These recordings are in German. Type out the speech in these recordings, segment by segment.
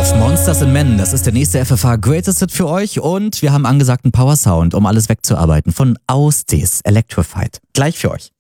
Monsters and Men, das ist der nächste FFH Greatest Hit für euch und wir haben angesagten Power Sound, um alles wegzuarbeiten von Austes Electrified. Gleich für euch.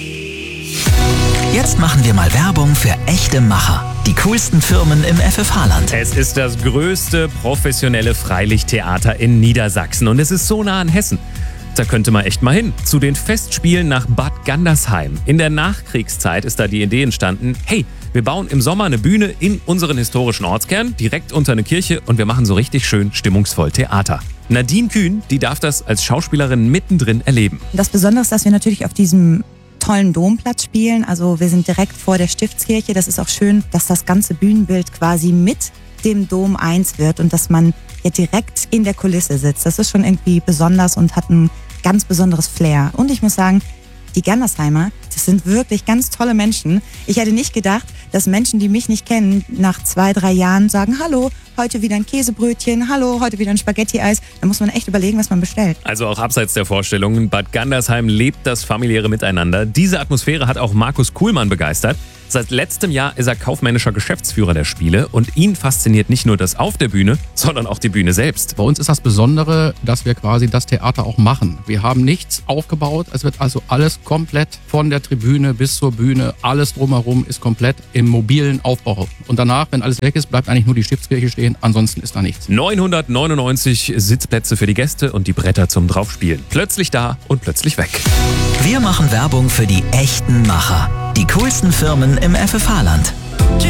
Jetzt machen wir mal Werbung für echte Macher. Die coolsten Firmen im FFH-Land. Es ist das größte professionelle Freilichttheater in Niedersachsen und es ist so nah an Hessen. Da könnte man echt mal hin. Zu den Festspielen nach Bad Gandersheim. In der Nachkriegszeit ist da die Idee entstanden, hey, wir bauen im Sommer eine Bühne in unseren historischen Ortskern, direkt unter eine Kirche und wir machen so richtig schön stimmungsvoll Theater. Nadine Kühn, die darf das als Schauspielerin mittendrin erleben. Das Besondere ist, dass wir natürlich auf diesem tollen Domplatz spielen. Also wir sind direkt vor der Stiftskirche. Das ist auch schön, dass das ganze Bühnenbild quasi mit dem Dom eins wird und dass man ja direkt in der Kulisse sitzt. Das ist schon irgendwie besonders und hat ein ganz besonderes Flair. Und ich muss sagen, die Gandersheimer, das sind wirklich ganz tolle Menschen. Ich hätte nicht gedacht, dass Menschen, die mich nicht kennen, nach 2-3 Jahren sagen, hallo, heute wieder ein Käsebrötchen, hallo, heute wieder ein Spaghetti-Eis. Da muss man echt überlegen, was man bestellt. Also auch abseits der Vorstellungen, Bad Gandersheim lebt das familiäre Miteinander. Diese Atmosphäre hat auch Markus Kuhlmann begeistert. Seit letztem Jahr ist er kaufmännischer Geschäftsführer der Spiele und ihn fasziniert nicht nur das auf der Bühne, sondern auch die Bühne selbst. Bei uns ist das Besondere, dass wir quasi das Theater auch machen. Wir haben nichts aufgebaut, es wird also alles komplett von der Tribüne bis zur Bühne, alles drumherum ist komplett im mobilen Aufbau. Und danach, wenn alles weg ist, bleibt eigentlich nur die Stiftskirche stehen, ansonsten ist da nichts. 999 Sitzplätze für die Gäste und die Bretter zum Draufspielen. Plötzlich da und plötzlich weg. Wir machen Werbung für die echten Macher. Die coolsten Firmen im FFH-Land.